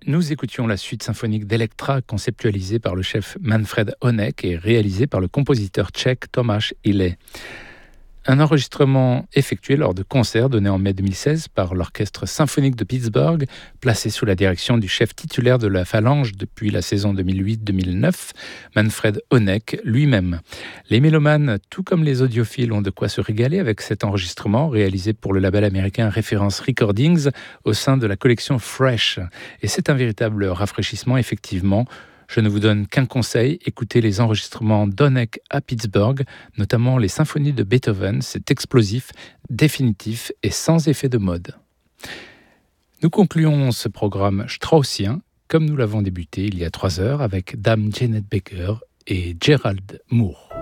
Nous écoutions la suite symphonique d'Elektra conceptualisée par le chef Manfred Honeck et réalisée par le compositeur tchèque Tomáš Ilé. Un enregistrement effectué lors de concerts donnés en mai 2016 par l'Orchestre symphonique de Pittsburgh, placé sous la direction du chef titulaire de la Phalange depuis la saison 2008-2009, Manfred Honeck lui-même. Les mélomanes, tout comme les audiophiles, ont de quoi se régaler avec cet enregistrement réalisé pour le label américain Reference Recordings au sein de la collection Fresh. Et c'est un véritable rafraîchissement, effectivement. Je ne vous donne qu'un conseil, écoutez les enregistrements d'Honeck à Pittsburgh, notamment les symphonies de Beethoven, c'est explosif, définitif et sans effet de mode. Nous concluons ce programme straussien, comme nous l'avons débuté il y a 3 heures, avec Dame Janet Baker et Gerald Moore.